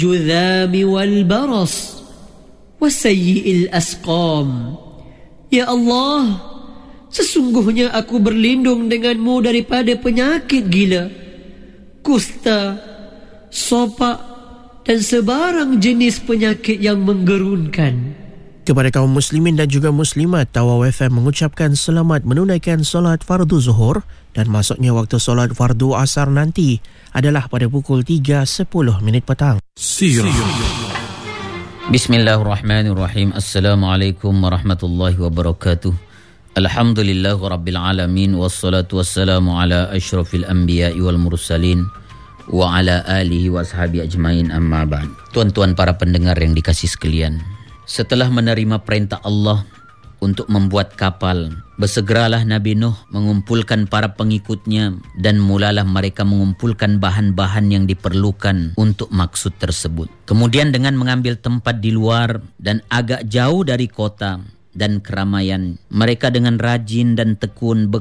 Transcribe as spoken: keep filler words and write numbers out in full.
الجذام والبرص وسيء الأسقام. Ya Allah, sesungguhnya aku berlindung denganmu daripada penyakit gila, kusta, sopak dan sebarang jenis penyakit yang menggerunkan. Kepada kaum muslimin dan juga muslimat, Tawau F M mengucapkan selamat menunaikan solat fardu zuhur dan masuknya waktu solat fardu asar nanti adalah pada pukul tiga sepuluh minit petang. Sirah. Bismillahirrahmanirrahim. Assalamualaikum warahmatullahi wabarakatuh. Alhamdulillah rabbil alamin, wassalatu wassalamu ala asyrafil anbiya'i wal mursalin wa ala alihi wa ashabi ajmain, amma ba'd. Tuan-tuan para pendengar yang dikasih sekalian, setelah menerima perintah Allah untuk membuat kapal, bersegeralah Nabi Nuh mengumpulkan para pengikutnya dan mulalah mereka mengumpulkan bahan-bahan yang diperlukan untuk maksud tersebut. Kemudian dengan mengambil tempat di luar dan agak jauh dari kota dan keramaian, mereka dengan rajin dan tekun